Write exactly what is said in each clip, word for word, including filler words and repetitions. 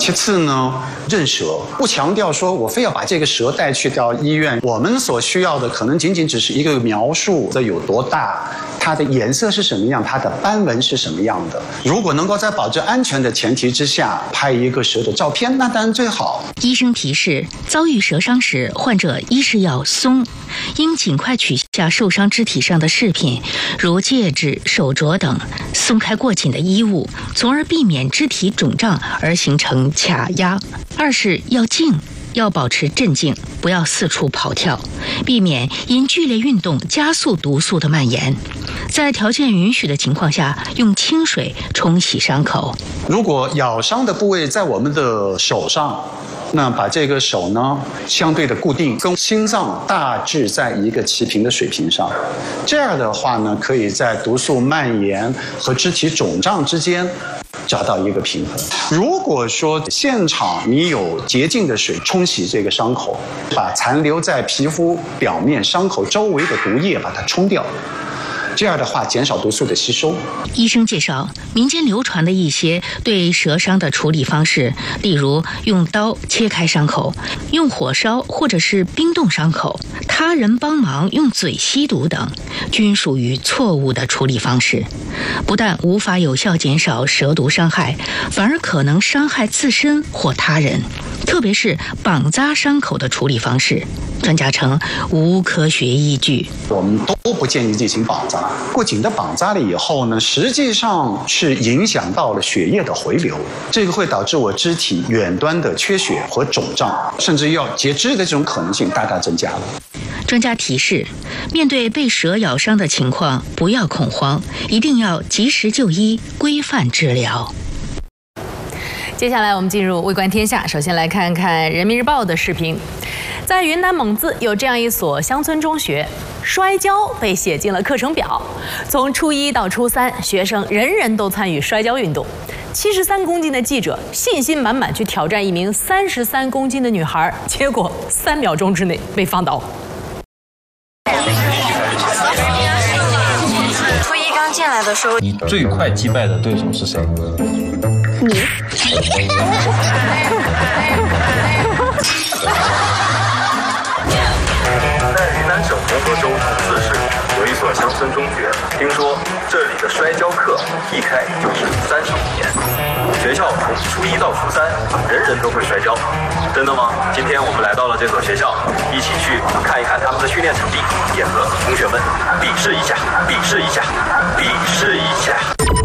其次呢，认蛇不强调说我非要把这个蛇带去到医院，我们所需要的可能仅仅只是一个描述的有多大，它的颜色是什么样，它的斑纹是什么样的。如果能够在保证安全的前提之下拍一个蛇的照片，那当然最好。 医生提示：遭遇蛇伤时，患者一是要松，应尽快取下受伤肢体上的饰品，如戒指、手镯等，松开过紧的衣物，从而避免肢体肿胀而形成卡压。二是要静。要保持镇静，不要四处跑跳，避免因剧烈运动加速毒素的蔓延。在条件允许的情况下，用清水冲洗伤口。 如果咬伤的部位在我们的手上，那把这个手呢相对的固定，跟心脏大致在一个齐平的水平上。这样的话呢，可以在毒素蔓延和肢体肿胀之间找到一个平衡。如果说现场你有洁净的水冲洗这个伤口，把残留在皮肤表面伤口周围的毒液把它冲掉，这样的话减少毒素的吸收。 医生介绍，民间流传的一些对蛇伤的处理方式，例如用刀切开伤口，用火烧或者是冰冻伤口，他人帮忙用嘴吸毒等，均属于错误的处理方式。不但无法有效减少蛇毒伤害，反而可能伤害自身或他人。特别是绑扎伤口的处理方式，专家称无科学依据。 我们都不建议进行绑扎。过紧的绑扎了以后呢，实际上是影响到了血液的回流，这个会导致我肢体远端的缺血和肿胀，甚至要截肢的这种可能性大大增加了。 专家提示，面对被蛇咬伤的情况，不要恐慌，一定要及时就医，规范治疗。 接下来我们进入微观天下，首先来看看人民日报的视频。在云南蒙自有这样一所乡村中学，摔跤被写进了课程表。从初一到初三，学生人人都参与摔跤运动。七十三公斤的记者信心满满去挑战一名三十三公斤的女孩，结果三秒钟之内被放倒。 初一刚进来的时候， 你最快击败的对手是谁？ 你。 在云南省红河州自市有一所乡村中学，听说这里的摔跤课一开就是三十五年。学校从初一到初三，人人都会摔跤，真的吗？今天我们来到了这所学校，一起去看一看他们的训练场地，也和同学们比试一下，比试一下，比试一下。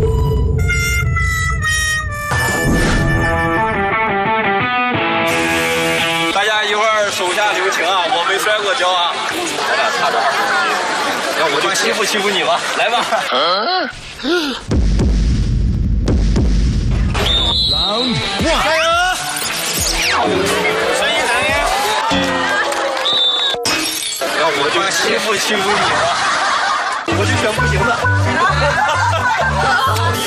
大家一会儿手下留情啊，我没摔过跤啊，咱俩差着二十公斤，要我就欺负欺负你吧，来吧。Round one， 加油！声音大点。要我就欺负欺负你吧，我就选不行的。